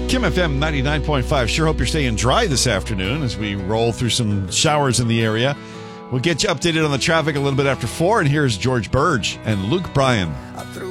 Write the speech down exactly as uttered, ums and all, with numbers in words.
Kim F M ninety-nine point five. Sure hope you're staying dry this afternoon as we roll through some showers in the area. We'll get you updated on the traffic a little bit after four, and here's George Burge and Luke Bryan.